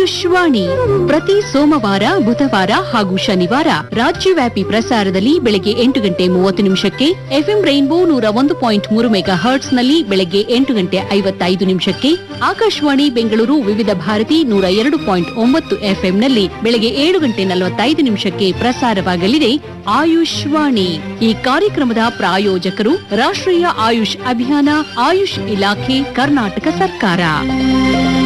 ಆಯುಷ್ವಾಣಿ ಪ್ರತಿ ಸೋಮವಾರ, ಬುಧವಾರ ಹಾಗೂ ಶನಿವಾರ ರಾಜ್ಯವ್ಯಾಪಿ ಪ್ರಸಾರದಲ್ಲಿ ಬೆಳಗ್ಗೆ 8:30 ಎಫ್ಎಂ ರೈನ್ಬೋ 101.3 ಮೆಗಾ ಹರ್ಟ್ಸ್ ನಲ್ಲಿ ಬೆಳಗ್ಗೆ 8:55 ಆಕಾಶವಾಣಿ ಬೆಂಗಳೂರು ವಿವಿಧ ಭಾರತಿ 102.9 ಎಫ್ಎಂ ನಲ್ಲಿ ಬೆಳಗ್ಗೆ 7:45 ಪ್ರಸಾರವಾಗಲಿದೆ ಆಯುಷ್ವಾಣಿ. ಈ ಕಾರ್ಯಕ್ರಮದ ಪ್ರಾಯೋಜಕರು ರಾಷ್ಟ್ರೀಯ ಆಯುಷ್ ಅಭಿಯಾನ, ಆಯುಷ್ ಇಲಾಖೆ, ಕರ್ನಾಟಕ ಸರ್ಕಾರ.